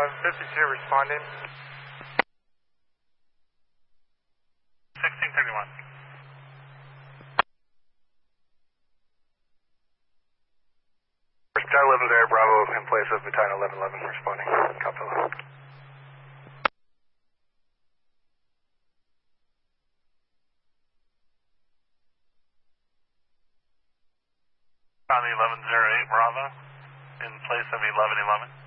52 responding. 1631. Battalion 11 there, Bravo in place of Battalion 1111 responding. Copilot. On the 1108 Bravo in place of 1111.